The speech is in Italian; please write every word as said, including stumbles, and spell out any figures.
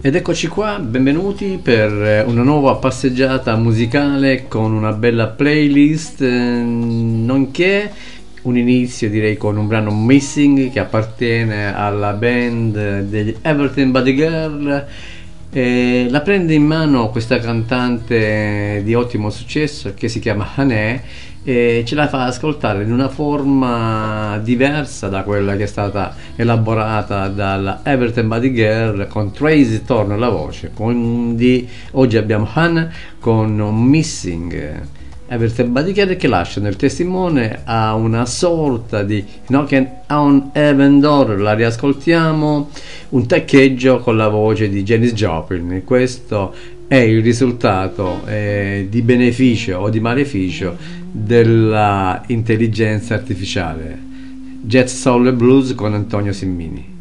Ed eccoci qua, benvenuti per una nuova passeggiata musicale con una bella playlist, eh, nonché un inizio direi con un brano Missing che appartiene alla band degli Everything But The Girl. Eh, la prende in mano questa cantante di ottimo successo che si chiama Hanè e ce la fa ascoltare in una forma diversa da quella che è stata elaborata dalla Everything But The Girl, con Tracy Thorn alla voce. Quindi oggi abbiamo Hanè con Missing. Everything But The Girl che lasciano il testimone a una sorta di Knocking on Heaven Door. La riascoltiamo, un teccheggio con la voce di Janis Joplin. Questo è il risultato eh, di beneficio o di maleficio della intelligenza artificiale. Jazz Soul e Blues con Antonio Simmini.